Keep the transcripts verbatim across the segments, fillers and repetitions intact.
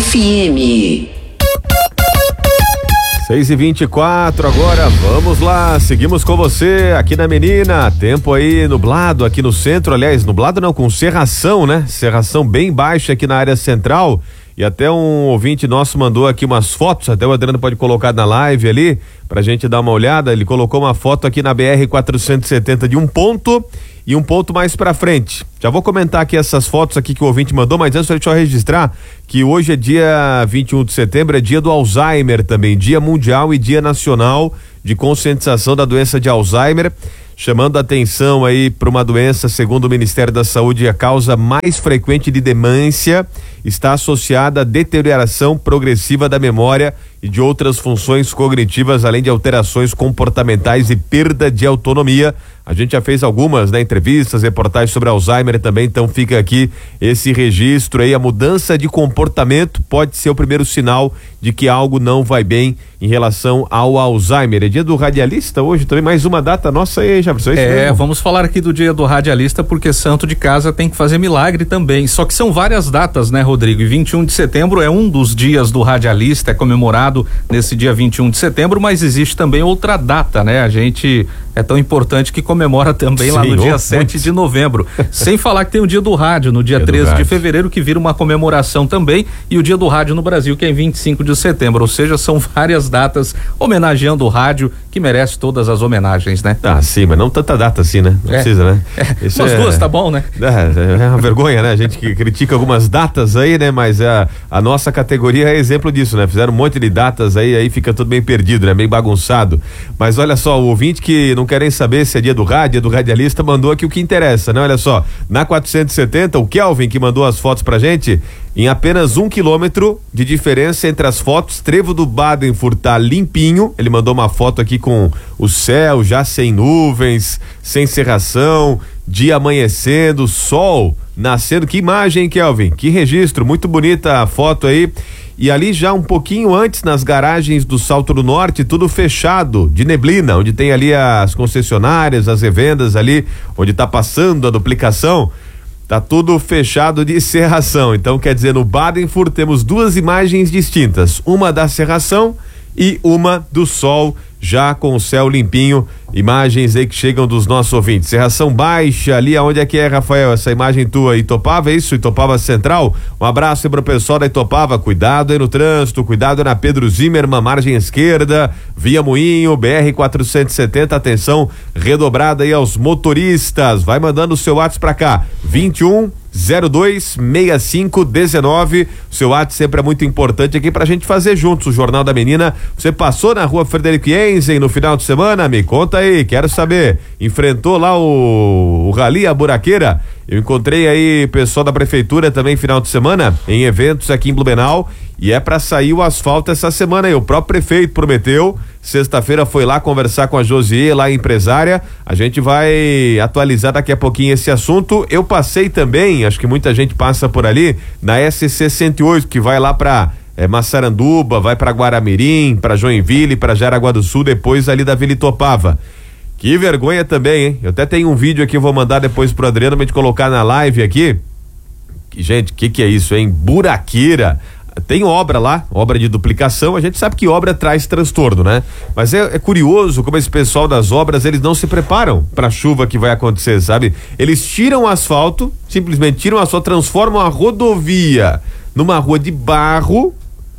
F M. seis e vinte e quatro agora, vamos lá, seguimos com você aqui na Menina, tempo aí nublado aqui no centro, aliás, nublado não, com cerração, né? Cerração bem baixa aqui na área central, e até um ouvinte nosso mandou aqui umas fotos, até o Adriano pode colocar na live ali, pra gente dar uma olhada. Ele colocou uma foto aqui na B R quatrocentos e setenta de um ponto e um ponto mais pra frente. Já vou comentar aqui essas fotos aqui que o ouvinte mandou, mas antes deixa eu registrar que hoje é dia vinte e um de setembro, é dia do Alzheimer também, dia mundial e dia nacional de conscientização da doença de Alzheimer, chamando a atenção aí para uma doença, segundo o Ministério da Saúde, a causa mais frequente de demência está associada à deterioração progressiva da memória e de outras funções cognitivas, além de alterações comportamentais e perda de autonomia. A gente já fez algumas, né, entrevistas, reportagens sobre Alzheimer também, então fica aqui esse registro aí. A mudança de comportamento pode ser o primeiro sinal de que algo não vai bem em relação ao Alzheimer. É dia do radialista hoje também, mais uma data nossa aí, já precisou. É, é vamos falar aqui do dia do radialista, porque santo de casa tem que fazer milagre também, só que são várias datas, né, Rodrigo? E vinte e um de setembro é um dos dias do radialista, é comemorado nesse dia vinte e um de setembro, mas existe também outra data, né? A gente é tão importante que comemora também. Sim, lá no dia sete de novembro. Sem falar que tem o dia do rádio no dia, dia treze de fevereiro, que vira uma comemoração também, e o dia do rádio no Brasil, que é em vinte e cinco de setembro. Ou seja, são várias datas homenageando o rádio, que merece todas as homenagens, né? Ah, sim, mas não tanta data assim, né? Não é, precisa, né? É, umas é, duas tá bom, né? É, é uma vergonha, né? A gente que critica algumas datas aí, né? Mas a, a nossa categoria é exemplo disso, né? Fizeram um monte de datas aí, aí fica tudo bem perdido, né? Bem bagunçado. Mas olha só, o ouvinte que não quer nem saber se é dia do rádio, dia do radialista, mandou aqui o que interessa, né? Olha só, na quatrocentos e setenta, o Kelvin que mandou as fotos pra gente, em apenas um quilômetro de diferença entre as fotos, Trevo do Badenfurt tá limpinho. Ele mandou uma foto aqui com o céu já sem nuvens, sem cerração, dia amanhecendo, sol nascendo. Que imagem, Kelvin, que registro, muito bonita a foto aí. E ali já um pouquinho antes, nas garagens do Salto do Norte, tudo fechado, de neblina, onde tem ali as concessionárias, as revendas ali, onde tá passando a duplicação, tá tudo fechado de cerração. Então, quer dizer, no Badenfurt temos duas imagens distintas, uma da cerração e uma do sol, já com o céu limpinho. Imagens aí que chegam dos nossos ouvintes. Cerração baixa, ali aonde é que é, Rafael? Essa imagem tua, Itopava, é isso? Itopava Central? Um abraço aí pro pessoal da Itopava, cuidado aí no trânsito, cuidado na Pedro Zimmermann, margem esquerda, Via Moinho, B R quatrocentos e setenta, atenção redobrada aí aos motoristas. Vai mandando o seu WhatsApp pra cá, vinte e um zero dois sessenta e cinco dezenove. O seu WhatsApp sempre é muito importante aqui pra gente fazer juntos o Jornal da Menina. Você passou na rua Frederico Jensen no final de semana? Me conta aí, quero saber. Enfrentou lá o, o Rally, a buraqueira? Eu encontrei aí pessoal da prefeitura também final de semana em eventos aqui em Blumenau, e é pra sair o asfalto essa semana aí. O próprio prefeito prometeu, sexta-feira foi lá conversar com a Josie, lá empresária. A gente vai atualizar daqui a pouquinho esse assunto. Eu passei também, acho que muita gente passa por ali, na S C cento e oito, que vai lá pra é, Massaranduba, vai pra Guaramirim, pra Joinville, pra Jaraguá do Sul, depois ali da Vila Itopava. Que vergonha também, hein? Eu até tenho um vídeo aqui, eu vou mandar depois pro Adriano pra gente colocar na live aqui. Que, gente, que que é isso, hein? Buraqueira. Tem obra lá, obra de duplicação. A gente sabe que obra traz transtorno, né? Mas é, é curioso como esse pessoal das obras, eles não se preparam pra chuva que vai acontecer, sabe? Eles tiram o asfalto, simplesmente tiram o asfalto, transformam a rodovia numa rua de barro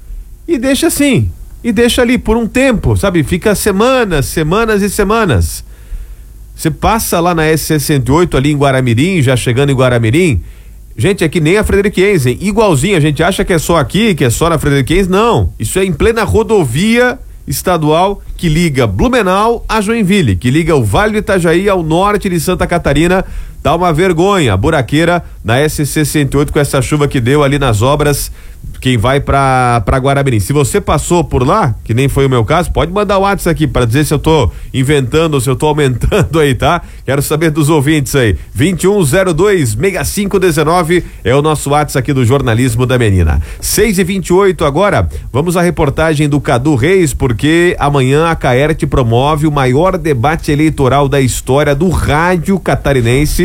e deixa assim. E deixa ali por um tempo, sabe? Fica semanas, semanas e semanas. Você passa lá na S C cento e oito, ali em Guaramirim, já chegando em Guaramirim, gente, é que nem a Frederico Jensen, igualzinho. A gente acha que é só aqui, que é só na Frederico Jensen. Não, isso é em plena rodovia estadual que liga Blumenau a Joinville, que liga o Vale do Itajaí ao norte de Santa Catarina. Dá uma vergonha, a buraqueira na S C cento e oito com essa chuva que deu ali nas obras. Quem vai pra, pra Guaramirim, se você passou por lá, que nem foi o meu caso, pode mandar o WhatsApp aqui para dizer se eu tô inventando ou se eu tô aumentando aí, tá? Quero saber dos ouvintes aí. vinte e um zero dois sessenta e cinco dezenove é o nosso WhatsApp aqui do Jornalismo da Menina. seis e vinte e oito agora, vamos à reportagem do Cadu Reis, porque amanhã a Caerte promove o maior debate eleitoral da história do rádio catarinense,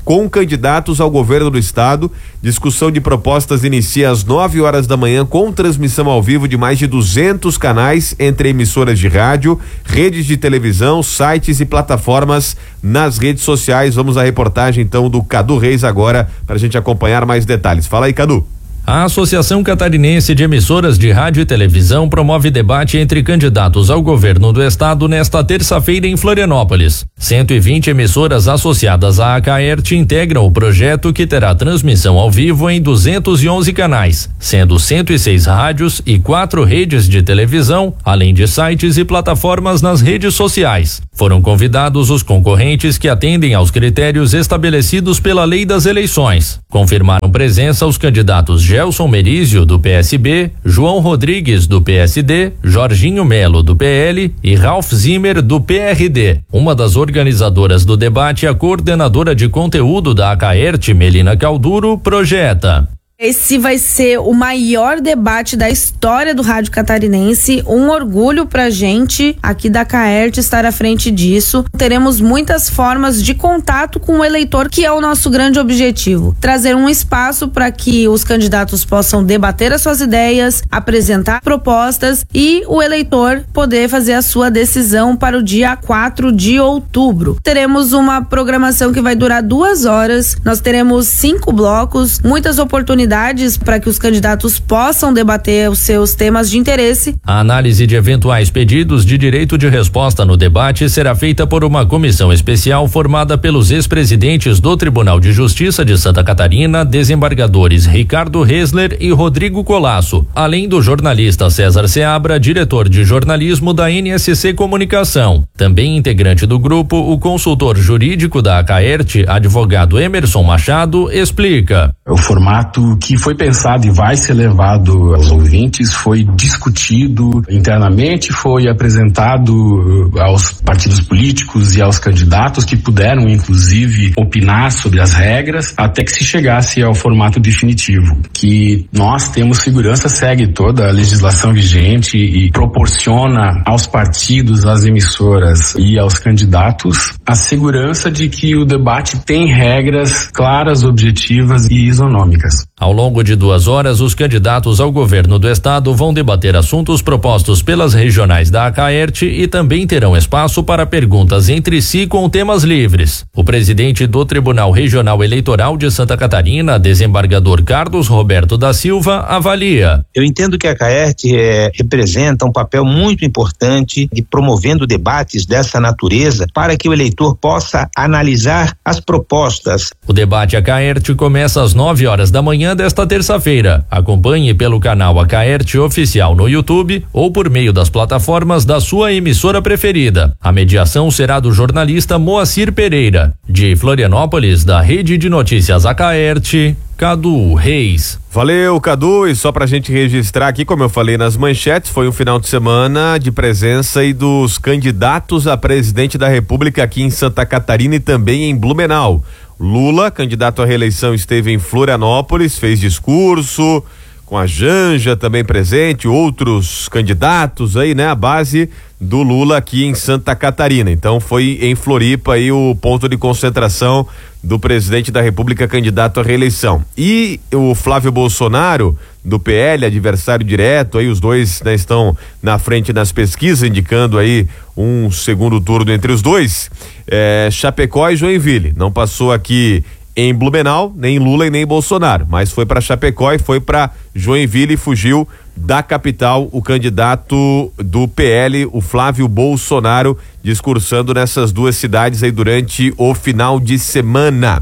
com candidatos ao governo do estado. Discussão de propostas inicia às nove horas da manhã com transmissão ao vivo de mais de duzentos canais entre emissoras de rádio, redes de televisão, sites e plataformas nas redes sociais. Vamos à reportagem então do Cadu Reis agora para a gente acompanhar mais detalhes. Fala aí, Cadu. A Associação Catarinense de Emissoras de Rádio e Televisão promove debate entre candidatos ao governo do estado nesta terça-feira em Florianópolis. cento e vinte emissoras associadas à Acaerte integram o projeto, que terá transmissão ao vivo em duzentos e onze canais, sendo cento e seis rádios e quatro redes de televisão, além de sites e plataformas nas redes sociais. Foram convidados os concorrentes que atendem aos critérios estabelecidos pela Lei das Eleições. Confirmaram presença os candidatos Gelson Merizio, do P S B, João Rodrigues, do P S D, Jorginho Melo, do P L e Ralph Zimmer, do P R D. Uma das organizadoras do debate, a coordenadora de conteúdo da Acaerte, Melina Calduro, projeta: esse vai ser o maior debate da história do rádio catarinense, um orgulho pra gente aqui da Acaerte estar à frente disso. Teremos muitas formas de contato com o eleitor, que é o nosso grande objetivo. Trazer um espaço para que os candidatos possam debater as suas ideias, apresentar propostas e o eleitor poder fazer a sua decisão para o dia quatro de outubro. Teremos uma programação que vai durar duas horas, nós teremos cinco blocos, muitas oportunidades para que os candidatos possam debater os seus temas de interesse. A análise de eventuais pedidos de direito de resposta no debate será feita por uma comissão especial formada pelos ex-presidentes do Tribunal de Justiça de Santa Catarina, desembargadores Ricardo Hesler e Rodrigo Colasso, além do jornalista César Seabra, diretor de jornalismo da N S C Comunicação. Também integrante do grupo, o consultor jurídico da Acaerte, advogado Emerson Machado, explica: o formato que foi pensado e vai ser levado aos ouvintes foi discutido internamente, foi apresentado aos partidos políticos e aos candidatos, que puderam inclusive opinar sobre as regras, até que se chegasse ao formato definitivo, que nós temos segurança, segue toda a legislação vigente e proporciona aos partidos, às emissoras e aos candidatos a segurança de que o debate tem regras claras, objetivas e isonômicas. Ao longo de duas horas, os candidatos ao governo do estado vão debater assuntos propostos pelas regionais da Acaerte e também terão espaço para perguntas entre si com temas livres. O presidente do Tribunal Regional Eleitoral de Santa Catarina, desembargador Carlos Roberto da Silva, avalia: eu entendo que a Acaerte é, representa um papel muito importante de promovendo debates dessa natureza para que o eleitor possa analisar as propostas. O debate Acaerte começa às nove horas da manhã desta terça-feira. Acompanhe pelo canal Acaerte Oficial no YouTube ou por meio das plataformas da sua emissora preferida. A mediação será do jornalista Moacir Pereira. De Florianópolis, da Rede de Notícias Acaerte, Cadu Reis. Valeu, Cadu, e só pra gente registrar aqui, como eu falei nas manchetes, foi um final de semana de presença aí dos candidatos a presidente da República aqui em Santa Catarina e também em Blumenau. Lula, candidato à reeleição, esteve em Florianópolis, fez discurso, com a Janja também presente, outros candidatos aí, né? A base do Lula aqui em Santa Catarina. Então foi em Floripa aí o ponto de concentração do presidente da República candidato à reeleição. E o Flávio Bolsonaro, do P L, adversário direto, aí os dois, né, estão na frente nas pesquisas, indicando aí um segundo turno entre os dois. É, Chapecó e Joinville. Não passou aqui em Blumenau, nem Lula e nem Bolsonaro, mas foi para Chapecó e foi para Joinville e fugiu da capital o candidato do P L, o Flávio Bolsonaro, discursando nessas duas cidades aí durante o final de semana.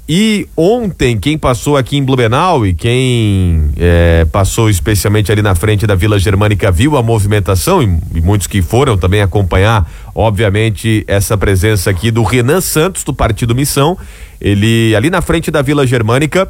E ontem, quem passou aqui em Blumenau e quem é, passou especialmente ali na frente da Vila Germânica viu a movimentação, e, e muitos que foram também acompanhar, obviamente, essa presença aqui do Renan Santos, do Partido Missão. Ele, ali na frente da Vila Germânica,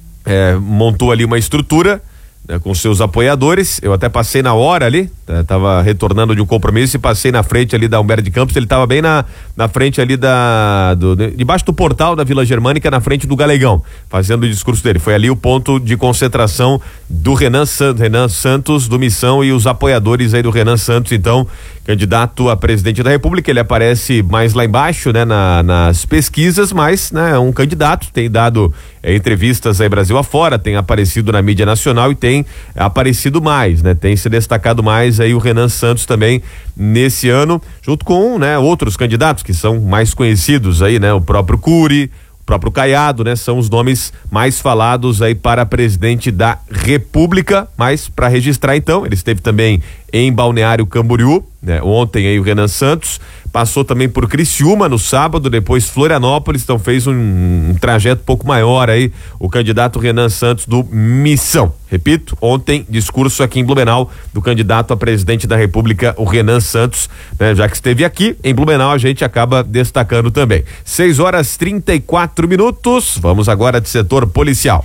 é, montou ali uma estrutura, né, com seus apoiadores. Eu até passei na hora ali, né, tava retornando de um compromisso e passei na frente ali da Humberto de Campos. Ele tava bem na, na frente ali da, do, debaixo do portal da Vila Germânica, na frente do Galegão, fazendo o discurso dele. Foi ali o ponto de concentração do Renan Santos, Renan Santos do Missão e os apoiadores aí do Renan Santos, então, candidato a presidente da República. Ele aparece mais lá embaixo, né, na, nas pesquisas, mas, né, é um candidato, tem dado é, entrevistas aí Brasil afora, tem aparecido na mídia nacional e tem aparecido mais, né, tem se destacado mais aí o Renan Santos também nesse ano, junto com, né, outros candidatos que são mais conhecidos aí, né, o próprio Cury, próprio Caiado, né? São os nomes mais falados aí para presidente da República, mas para registrar então, ele esteve também em Balneário Camboriú, né? Ontem aí o Renan Santos, passou também por Criciúma no sábado, depois Florianópolis, então fez um, um trajeto um pouco maior aí, o candidato Renan Santos do Missão. Repito, ontem, discurso aqui em Blumenau do candidato a presidente da República, o Renan Santos, né? Já que esteve aqui em Blumenau, a gente acaba destacando também. seis horas trinta e quatro minutos, vamos agora de setor policial.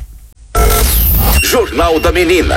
Jornal da Menina.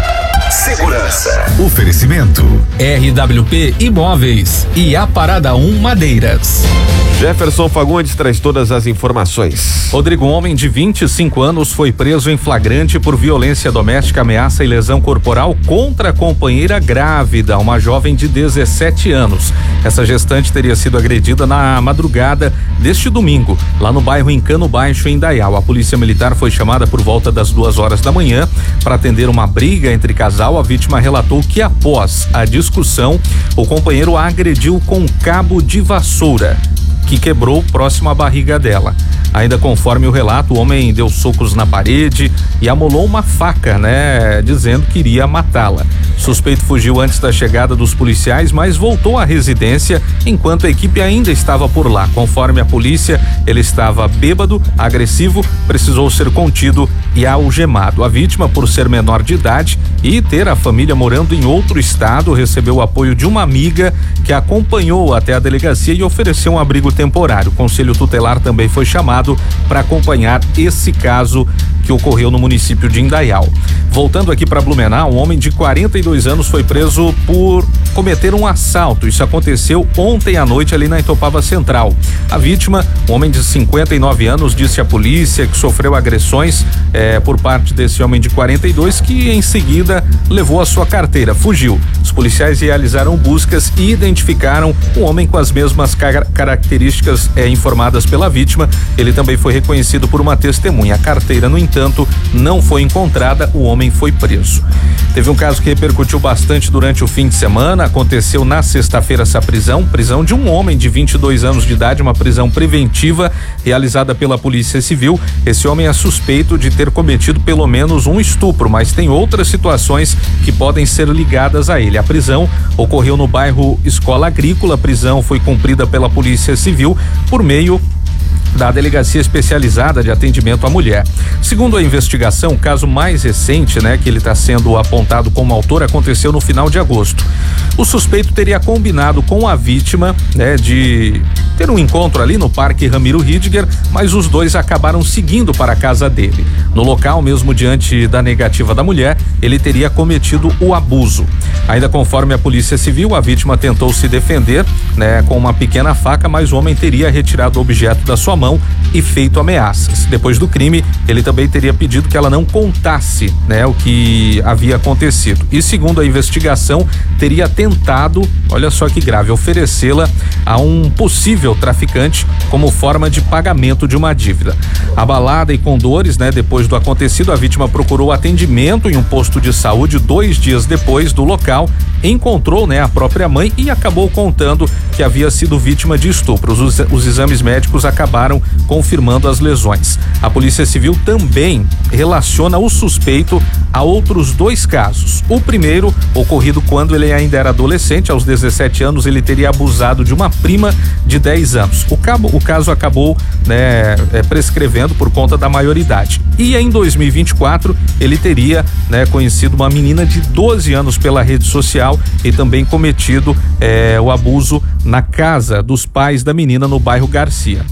Segurança. Oferecimento R W P Imóveis e a Parada um Madeiras. Jefferson Fagundes traz todas as informações. Rodrigo, um homem de vinte e cinco anos foi preso em flagrante por violência doméstica, ameaça e lesão corporal contra a companheira grávida, uma jovem de dezessete anos. Essa gestante teria sido agredida na madrugada deste domingo, lá no bairro Encano Baixo, em Indaial. A polícia militar foi chamada por volta das duas horas da manhã para atender uma briga entre casal. A vítima relatou que após a discussão, o companheiro a agrediu com um cabo de vassoura, que quebrou próximo à barriga dela. Ainda conforme o relato, o homem deu socos na parede e amolou uma faca, né, dizendo que iria matá-la. O suspeito fugiu antes da chegada dos policiais, mas voltou à residência enquanto a equipe ainda estava por lá. Conforme a polícia, ele estava bêbado, agressivo, precisou ser contido e algemado. A vítima, por ser menor de idade e ter a família morando em outro estado, recebeu o apoio de uma amiga que a acompanhou até a delegacia e ofereceu um abrigo temporário. O Conselho Tutelar também foi chamado para acompanhar esse caso que ocorreu no município de Indaial. Voltando aqui para Blumenau, um homem de quarenta e dois anos foi preso por cometer um assalto. Isso aconteceu ontem à noite ali na Itopava Central. A vítima, um homem de cinquenta e nove anos, disse à polícia que sofreu agressões eh, por parte desse homem de quarenta e dois, que em seguida levou a sua carteira, fugiu. Os policiais realizaram buscas e identificaram um homem com as mesmas car- características eh, informadas pela vítima. Ele também foi reconhecido por uma testemunha. A carteira, no entanto, não foi encontrada, o homem foi preso. Teve um caso que repercutiu bastante durante o fim de semana, aconteceu na sexta-feira essa prisão, prisão de um homem de vinte e dois anos de idade, uma prisão preventiva realizada pela Polícia Civil. Esse homem é suspeito de ter cometido pelo menos um estupro, mas tem outras situações que podem ser ligadas a ele. A prisão ocorreu no bairro Escola Agrícola. A prisão foi cumprida pela Polícia Civil por meio da Delegacia Especializada de Atendimento à Mulher. Segundo a investigação, o caso mais recente, né, que ele está sendo apontado como autor, aconteceu no final de agosto. O suspeito teria combinado com a vítima, né, de ter um encontro ali no Parque Ramiro Ridger, mas os dois acabaram seguindo para a casa dele. No local, mesmo diante da negativa da mulher, ele teria cometido o abuso. Ainda conforme a Polícia Civil, a vítima tentou se defender, né, com uma pequena faca, mas o homem teria retirado o objeto da sua mão e feito ameaças. Depois do crime, ele também teria pedido que ela não contasse, né, o que havia acontecido. E segundo a investigação, teria tentado, olha só que grave, oferecê-la a um possível traficante como forma de pagamento de uma dívida. Abalada e com dores, né, depois do acontecido, a vítima procurou atendimento em um posto de saúde. Dois dias depois do local, encontrou, né, a própria mãe e acabou contando que havia sido vítima de estupros. Os, os exames médicos acabaram confirmando as lesões. A Polícia Civil também relaciona o suspeito a outros dois casos. O primeiro, ocorrido quando ele ainda era adolescente, aos dezessete anos, ele teria abusado de uma prima de dez anos. O, cabo, o caso acabou, né, é, prescrevendo por conta da maioridade. E em dois mil e vinte e quatro, ele teria, né, conhecido uma menina de doze anos pela rede social e também cometido é, o abuso na casa dos pais da menina no bairro Garcia. Bom, todo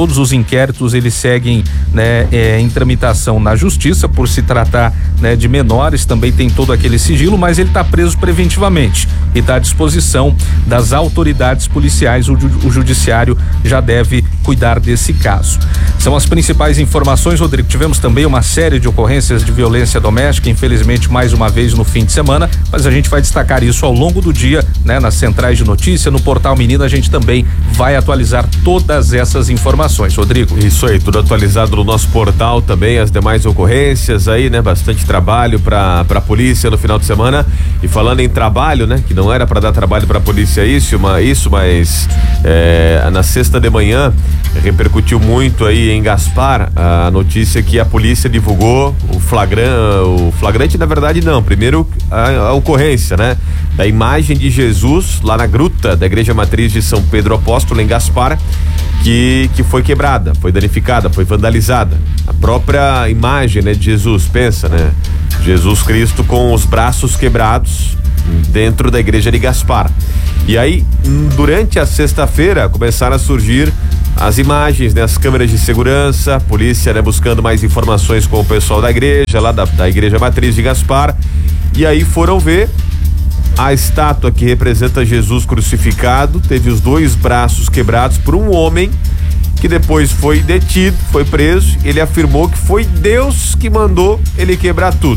todos os inquéritos eles seguem, né, é, em tramitação na justiça por se tratar, né, de menores, também tem todo aquele sigilo, mas ele está preso preventivamente e está à disposição das autoridades policiais. O, o judiciário já deve cuidar desse caso. São as principais informações, Rodrigo. Tivemos também uma série de ocorrências de violência doméstica, infelizmente mais uma vez no fim de semana, mas a gente vai destacar isso ao longo do dia, né, nas centrais de notícia, no Portal Menina, a gente também vai atualizar todas essas informações, Rodrigo. Isso aí, tudo atualizado no nosso portal também, as demais ocorrências aí, né, bastante trabalho para para polícia no final de semana. E falando em trabalho, né, que não era para dar trabalho para a polícia isso, uma, isso, mas é, na sexta de manhã repercutiu muito aí em Gaspar a notícia que a polícia divulgou o flagrante, o flagrante na verdade não, primeiro a, a ocorrência, né, da imagem de Jesus lá na gruta da Igreja Matriz de São Pedro Apóstolo em Gaspar, que que foi quebrada, foi danificada, foi vandalizada. A própria imagem, né, de Jesus, pensa, né? Jesus Cristo com os braços quebrados dentro da igreja de Gaspar. E aí, durante a sexta-feira, começaram a surgir as imagens, né, as câmeras de segurança, a polícia, né, buscando mais informações com o pessoal da igreja, lá da, da Igreja Matriz de Gaspar. E aí foram ver a estátua que representa Jesus crucificado, teve os dois braços quebrados por um homem que depois foi detido, foi preso. Ele afirmou que foi Deus que mandou ele quebrar tudo.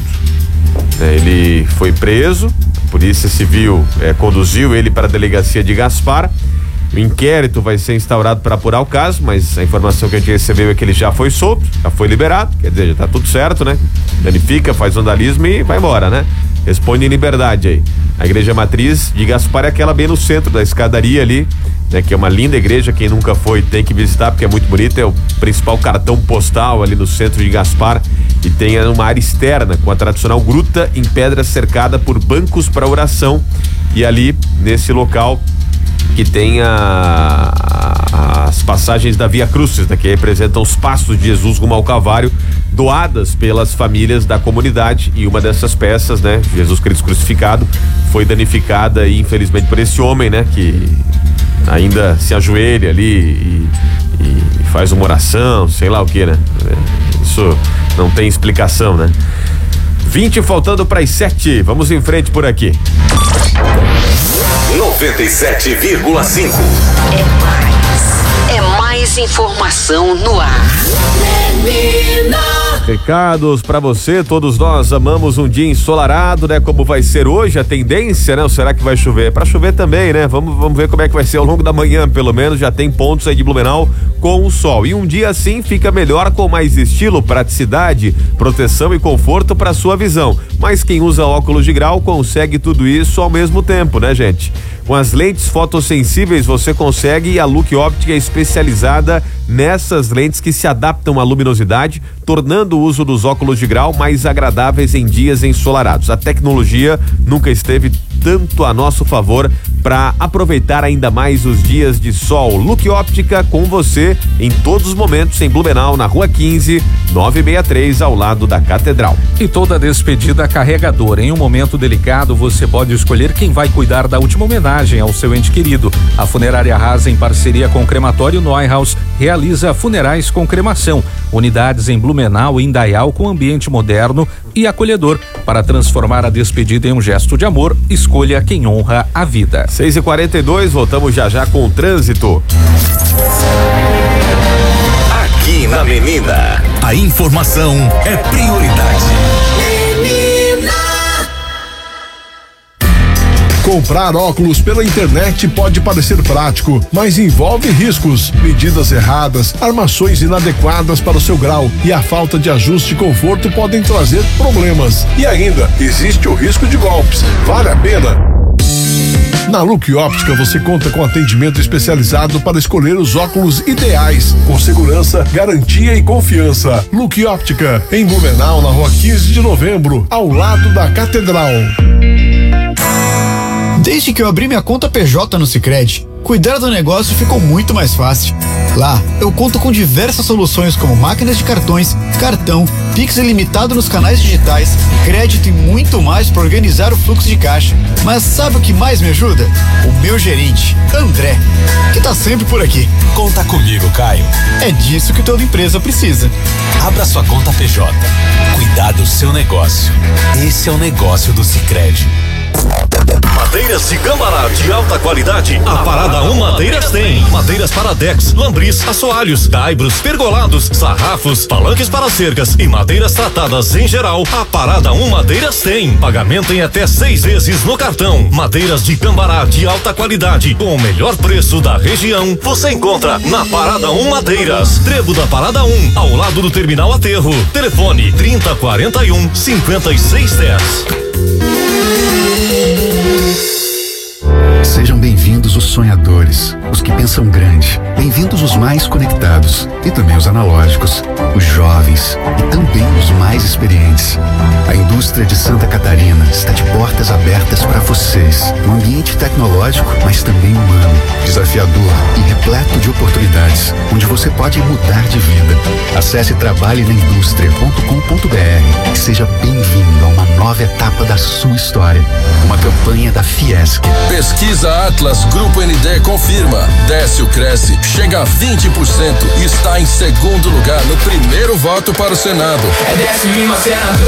Ele foi preso, a Polícia Civil eh, conduziu ele para a delegacia de Gaspar. O inquérito vai ser instaurado para apurar o caso, mas a informação que a gente recebeu é que ele já foi solto, já foi liberado, quer dizer, já tá tudo certo, né? Danifica, faz vandalismo e vai embora, né? Responde em liberdade aí. A Igreja Matriz de Gaspar é aquela bem no centro da escadaria ali, né? Que é uma linda igreja, quem nunca foi tem que visitar porque é muito bonita, é o principal cartão postal ali no centro de Gaspar e tem uma área externa com a tradicional gruta em pedra cercada por bancos para oração e ali nesse local que tem a, a, as passagens da Via Crucis, né, que representam os passos de Jesus rumo ao Calvário, doadas pelas famílias da comunidade, e uma dessas peças, né, Jesus Cristo crucificado, foi danificada e infelizmente por esse homem, né, que ainda se ajoelha ali e, e faz uma oração, sei lá o que, né? Isso não tem explicação, né? vinte faltando para as sete. Vamos em frente por aqui. noventa e sete vírgula cinco. É mais. É mais informação no ar. Menina. Recados pra você, todos nós amamos um dia ensolarado, né? Como vai ser hoje, a tendência, né? Ou será que vai chover? É pra chover também, né? Vamos, vamos ver como é que vai ser ao longo da manhã, pelo menos já tem pontos aí de Blumenau com o sol. E um dia assim fica melhor, com mais estilo, praticidade, proteção e conforto para sua visão. Mas quem usa óculos de grau consegue tudo isso ao mesmo tempo, né, gente? Com as lentes fotossensíveis você consegue, e a Look Óptica é especializada nessas lentes que se adaptam à luminosidade, tornando o uso dos óculos de grau mais agradáveis em dias ensolarados. A tecnologia nunca esteve tanto a nosso favor para aproveitar ainda mais os dias de sol. Look Óptica com você em todos os momentos em Blumenau, na Rua quinze, novecentos e sessenta e três, ao lado da Catedral. E toda despedida carregadora. Em um momento delicado, você pode escolher quem vai cuidar da última homenagem ao seu ente querido. A Funerária Haas, em parceria com o Crematório Neuhaus, realiza funerais com cremação. Unidades em Blumenau e Indaial com ambiente moderno e acolhedor. Para transformar a despedida em um gesto de amor, escolha quem honra a vida. seis e quarenta e dois, voltamos já já com o trânsito. Aqui na Menina, a informação é prioridade. Menina. Comprar óculos pela internet pode parecer prático, mas envolve riscos, medidas erradas, armações inadequadas para o seu grau e a falta de ajuste e conforto podem trazer problemas. E ainda, existe o risco de golpes. Vale a pena? Na Look Óptica você conta com atendimento especializado para escolher os óculos ideais, com segurança, garantia e confiança. Look Óptica, em Blumenau, na Rua quinze de novembro, ao lado da Catedral. Desde que eu abri minha conta P J no Sicredi, cuidar do negócio ficou muito mais fácil. Lá, eu conto com diversas soluções como máquinas de cartões, cartão, Pix ilimitado nos canais digitais, crédito e muito mais para organizar o fluxo de caixa. Mas sabe o que mais me ajuda? O meu gerente, André, que tá sempre por aqui. Conta comigo, Caio. É disso que toda empresa precisa. Abra sua conta P J. Cuidar do seu negócio. Esse é o negócio do Sicredi. Madeiras de Cambará de alta qualidade. A Parada um Madeiras tem. Madeiras para decks, lambris, assoalhos, caibros, pergolados, sarrafos, palanques para cercas e madeiras tratadas em geral. A Parada um Madeiras tem. Pagamento em até seis vezes no cartão. Madeiras de Cambará de alta qualidade com o melhor preço da região. Você encontra na Parada um Madeiras. Trevo da Parada um, ao lado do Terminal Aterro. Telefone trinta quarenta e um, cinquenta e seis dez. Sejam bem-vindos os sonhadores, os que pensam grande. Bem-vindos os mais conectados e também os analógicos, os jovens e também os mais experientes. A indústria de Santa Catarina está de portas abertas para vocês. Um ambiente tecnológico, mas também humano, desafiador e repleto de oportunidades, onde você pode mudar de vida. Acesse trabalhe na indústria ponto com ponto br e seja bem-vindo a uma nova etapa da sua história. Uma campanha da Fiesc. Pesquisa Atlas Grupo N D confirma. Décio cresce, chega a vinte por cento e está em segundo lugar no primeiro voto para o Senado. É Décio Lima, senador.